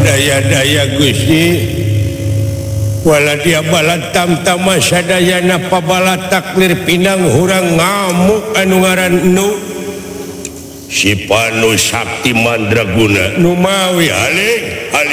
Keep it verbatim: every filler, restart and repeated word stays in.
daya-daya Gustiwala dia bala tam-tama sadayana pabala taklir pinang hurang ngamuk anu ngaran Nu si Panu Sakti Mandraguna Numawi aling